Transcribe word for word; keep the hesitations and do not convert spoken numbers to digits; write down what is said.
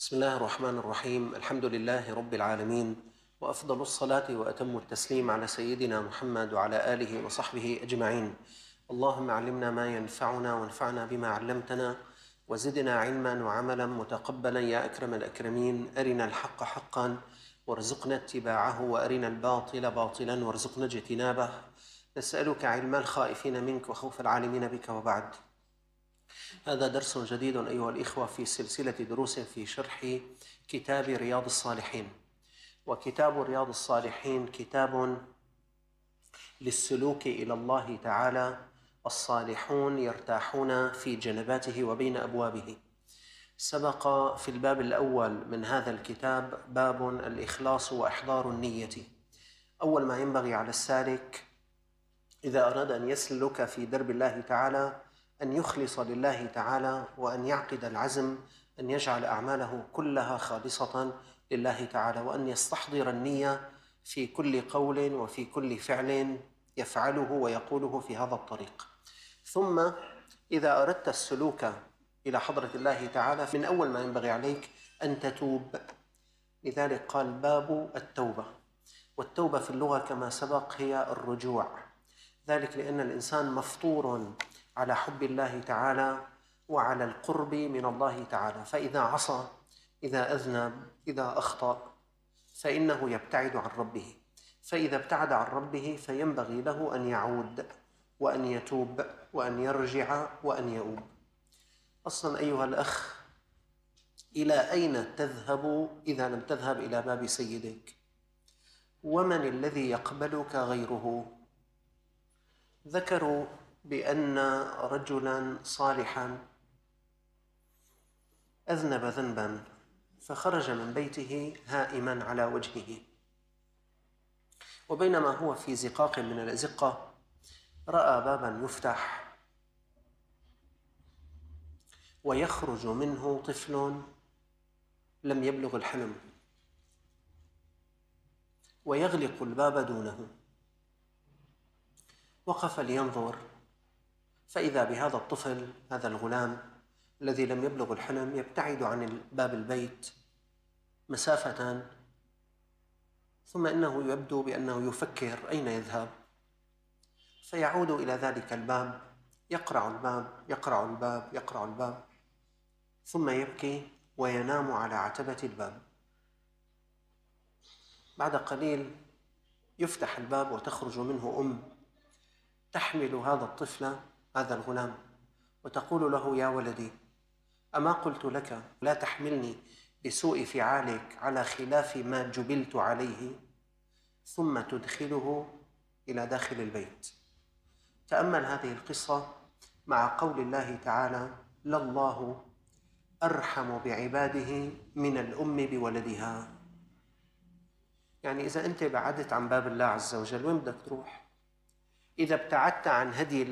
بسم الله الرحمن الرحيم. الحمد لله رب العالمين، وأفضل الصلاة وأتم التسليم على سيدنا محمد وعلى آله وصحبه أجمعين. اللهم علمنا ما ينفعنا وانفعنا بما علمتنا، وزدنا علما وعملا متقبلا يا أكرم الأكرمين. أرنا الحق حقا وارزقنا اتباعه، وأرنا الباطل باطلا وارزقنا اجتنابه. نسألك علم الخائفين منك وخوف العالمين بك، وبعد. هذا درس جديد أيها الإخوة في سلسلة دروس في شرح كتاب رياض الصالحين. وكتاب رياض الصالحين كتاب للسلوك إلى الله تعالى. الصالحون يرتاحون في جنباته وبين أبوابه. سبق في الباب الأول من هذا الكتاب باب الإخلاص وإحضار النية. أول ما ينبغي على السالك إذا أراد أن يسلك في درب الله تعالى أن يخلص لله تعالى، وأن يعقد العزم أن يجعل أعماله كلها خالصة لله تعالى، وأن يستحضر النية في كل قول وفي كل فعل يفعله ويقوله في هذا الطريق. ثم إذا أردت السلوك إلى حضرة الله تعالى من أول ما ينبغي عليك أن تتوب. لذلك قال باب التوبة. والتوبة في اللغة كما سبق هي الرجوع، ذلك لأن الإنسان مفطور على حب الله تعالى وعلى القرب من الله تعالى، فإذا عصى، إذا أذنب، إذا أخطأ فإنه يبتعد عن ربه، فإذا ابتعد عن ربه فينبغي له أن يعود وأن يتوب وأن يرجع وأن يؤوب. أصلا أيها الأخ، إلى أين تذهب إذا لم تذهب إلى باب سيدك؟ ومن الذي يقبلك غيره؟ ذكروا بأن رجلا صالحا أذنب ذنبا فخرج من بيته هائما على وجهه، وبينما هو في زقاق من الأزقة رأى بابا يفتح ويخرج منه طفل لم يبلغ الحلم، ويغلق الباب دونه. وقف لينظر، فإذا بهذا الطفل، هذا الغلام الذي لم يبلغ الحلم، يبتعد عن باب البيت مسافة، ثم إنه يبدو بأنه يفكر أين يذهب، فيعود إلى ذلك الباب، يقرع الباب يقرع الباب يقرع الباب، ثم يبكي وينام على عتبة الباب. بعد قليل يفتح الباب وتخرج منه أم تحمل هذا الطفل، هذا الغلام، وتقول له: يا ولدي، أما قلت لك لا تحملني بسوء فعالك على خلاف ما جبلت عليه؟ ثم تدخله إلى داخل البيت. تأمل هذه القصة مع قول الله تعالى: لله أرحم بعباده من الأم بولدها. يعني إذا أنت بعدت عن باب الله عز وجل، وين بدك تروح؟ إذا ابتعدت عن هدي